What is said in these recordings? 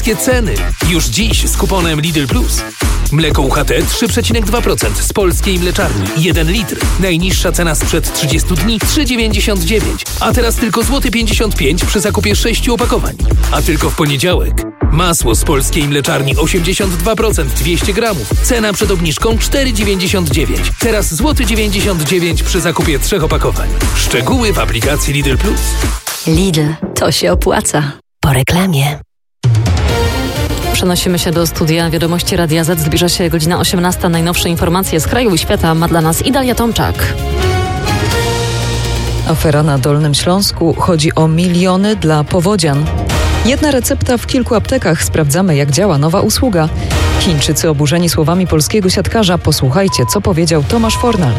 Ceny już dziś z kuponem Lidl Plus. Mleko UHT 3,2% z polskiej mleczarni 1 litr. Najniższa cena sprzed 30 dni 3,99. A teraz tylko złoty 55 przy zakupie 6 opakowań. A tylko w poniedziałek. Masło z polskiej mleczarni 82% 200 gramów. Cena przed obniżką 4,99. Teraz złoty 99 przy zakupie 3 opakowań. Szczegóły w aplikacji Lidl Plus. Lidl, to się opłaca. Po reklamie. Przenosimy się do studia Wiadomości Radia Z. Zbliża się godzina 18. Najnowsze informacje z kraju i świata ma dla nas Idalia Tomczak. Afera na Dolnym Śląsku. Chodzi o miliony dla powodzian. Jedna recepta w kilku aptekach. Sprawdzamy, jak działa nowa usługa. Chińczycy oburzeni słowami polskiego siatkarza. Posłuchajcie, co powiedział Tomasz Fornal.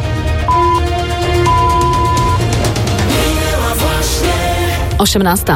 18.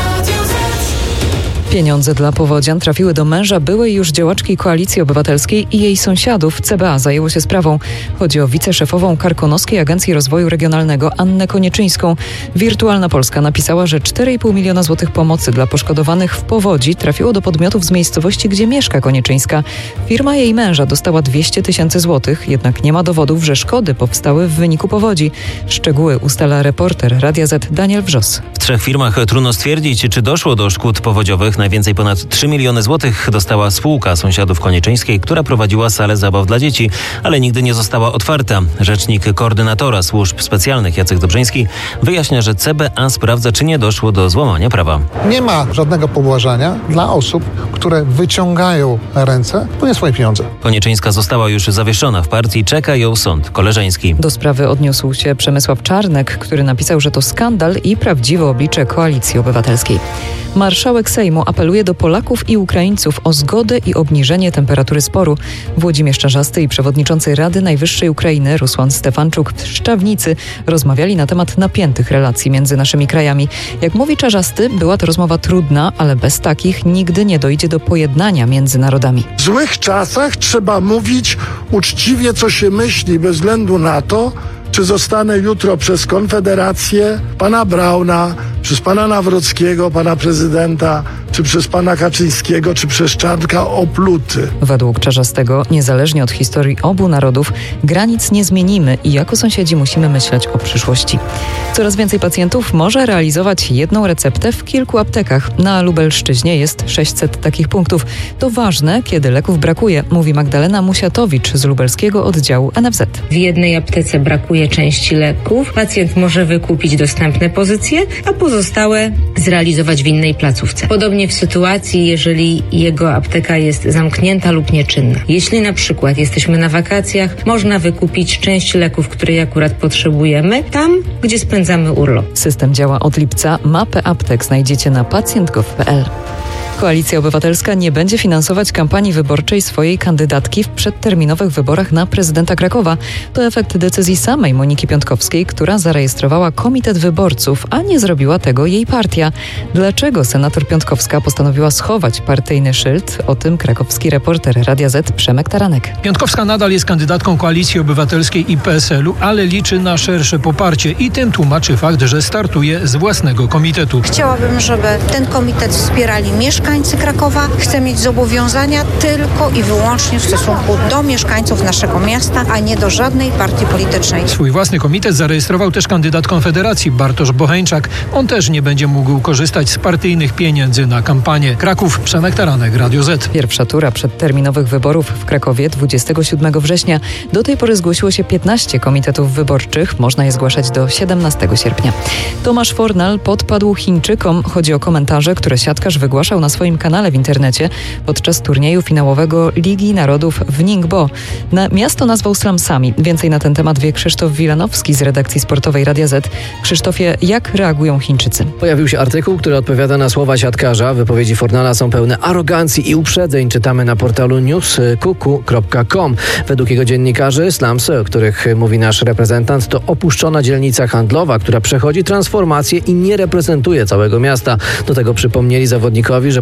Pieniądze dla powodzian trafiły do męża byłej już działaczki Koalicji Obywatelskiej i jej sąsiadów. CBA zajęło się sprawą. Chodzi o wiceszefową Karkonoskiej Agencji Rozwoju Regionalnego Annę Konieczyńską. Wirtualna Polska napisała, że 4,5 miliona złotych pomocy dla poszkodowanych w powodzi trafiło do podmiotów z miejscowości, gdzie mieszka Konieczyńska. Firma jej męża dostała 200 tysięcy złotych, jednak nie ma dowodów, że szkody powstały w wyniku powodzi. Szczegóły ustala reporter Radia Z Daniel Wrzos. W 3 firmach trudno stwierdzić, czy doszło do szkód powodziowych. Najwięcej ponad 3 miliony złotych dostała spółka sąsiadów Konieczyńskiej, która prowadziła salę zabaw dla dzieci, ale nigdy nie została otwarta. Rzecznik koordynatora służb specjalnych Jacek Dobrzyński wyjaśnia, że CBA sprawdza, czy nie doszło do złamania prawa. Nie ma żadnego pobłażania dla osób, które wyciągają ręce po nie swoje pieniądze. Konieczyńska została już zawieszona w partii, czeka ją sąd koleżeński. Do sprawy odniósł się Przemysław Czarnek, który napisał, że to skandal i prawdziwe oblicze Koalicji Obywatelskiej. Marszałek Sejmu apeluje do Polaków i Ukraińców o zgodę i obniżenie temperatury sporu. Włodzimierz Czarzasty i przewodniczący Rady Najwyższej Ukrainy Rusłan Stefanczuk w Szczawnicy rozmawiali na temat napiętych relacji między naszymi krajami. Jak mówi Czarzasty, była to rozmowa trudna, ale bez takich nigdy nie dojdzie do pojednania między narodami. W złych czasach trzeba mówić uczciwie, co się myśli, bez względu na to, czy zostanę jutro przez Konfederację, pana Brauna, przez pana Nawrockiego, pana prezydenta, czy przez pana Kaczyńskiego, czy przez Czarnka opluty. Według Czarzastego, niezależnie od historii obu narodów, granic nie zmienimy i jako sąsiedzi musimy myśleć o przyszłości. Coraz więcej pacjentów może realizować jedną receptę w kilku aptekach. Na Lubelszczyźnie jest 600 takich punktów. To ważne, kiedy leków brakuje, mówi Magdalena Musiatowicz z lubelskiego oddziału NFZ. W jednej aptece brakuje części leków. Pacjent może wykupić dostępne pozycje, a pozostałe zrealizować w innej placówce. Podobnie w sytuacji, jeżeli jego apteka jest zamknięta lub nieczynna. Jeśli na przykład jesteśmy na wakacjach, można wykupić część leków, której akurat potrzebujemy, tam, gdzie spędzamy urlop. System działa od lipca. Mapę aptek znajdziecie na pacjent.gov.pl. Koalicja Obywatelska nie będzie finansować kampanii wyborczej swojej kandydatki w przedterminowych wyborach na prezydenta Krakowa. To efekt decyzji samej Moniki Piątkowskiej, która zarejestrowała komitet wyborców, a nie zrobiła tego jej partia. Dlaczego senator Piątkowska postanowiła schować partyjny szyld? O tym krakowski reporter Radia Z Przemek Taranek. Piątkowska nadal jest kandydatką Koalicji Obywatelskiej i PSL-u, ale liczy na szersze poparcie i tym tłumaczy fakt, że startuje z własnego komitetu. Chciałabym, żeby ten komitet wspierali mieszkańcy Krakowa. Chcę mieć zobowiązania tylko i wyłącznie w stosunku do mieszkańców naszego miasta, a nie do żadnej partii politycznej. Swój własny komitet zarejestrował też kandydat Konfederacji Bartosz Bocheńczak. On też nie będzie mógł korzystać z partyjnych pieniędzy na kampanię. Kraków, Przemek Taranek, Radio Z. Pierwsza tura przedterminowych wyborów w Krakowie 27 września. Do tej pory zgłosiło się 15 komitetów wyborczych. Można je zgłaszać do 17 sierpnia. Tomasz Fornal podpadł Chińczykom. Chodzi o komentarze, które siatkarz wygłaszał na swoim kanale w internecie podczas turnieju finałowego Ligi Narodów w Ningbo. Miasto nazwał slumsami. Więcej na ten temat wie Krzysztof Wilanowski z redakcji sportowej Radia Z. Krzysztofie, jak reagują Chińczycy? Pojawił się artykuł, który odpowiada na słowa siatkarza. Wypowiedzi Fornala są pełne arogancji i uprzedzeń. Czytamy na portalu newskuku.com. Według jego dziennikarzy slumsy, o których mówi nasz reprezentant, to opuszczona dzielnica handlowa, która przechodzi transformację i nie reprezentuje całego miasta. Do tego przypomnieli zawodnikowi, że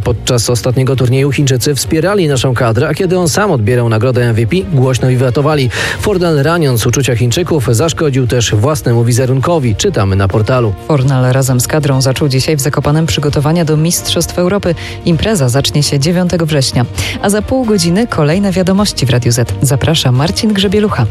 Podczas ostatniego turnieju Chińczycy wspierali naszą kadrę, a kiedy on sam odbierał nagrodę MVP, głośno wiwatowali. Fornal, raniąc uczucia Chińczyków, zaszkodził też własnemu wizerunkowi. Czytamy na portalu. Fornal razem z kadrą zaczął dzisiaj w Zakopanem przygotowania do Mistrzostw Europy. Impreza zacznie się 9 września. A za pół godziny kolejne wiadomości w Radiu Z. Zaprasza Marcin Grzebielucha.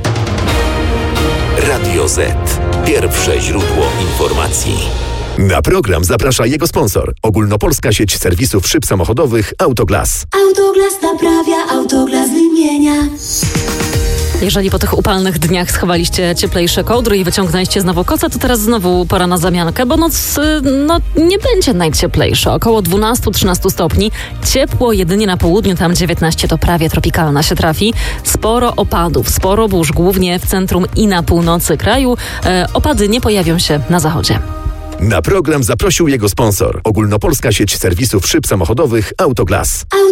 Radio Z. Pierwsze źródło informacji. Na program zaprasza jego sponsor. Ogólnopolska sieć serwisów szyb samochodowych Autoglas. Autoglas naprawia, Autoglas wymienia. Jeżeli po tych upalnych dniach schowaliście cieplejsze kołdry i wyciągnęliście znowu koce, to teraz znowu pora na zamiankę, bo noc nie będzie najcieplejsza. Około 12-13 stopni. Ciepło jedynie na południu, tam 19 to prawie tropikalna się trafi. Sporo opadów, sporo burz, głównie w centrum i na północy kraju. Opady nie pojawią się na zachodzie. Na program zaprosił jego sponsor. Ogólnopolska sieć serwisów szyb samochodowych Autoglas.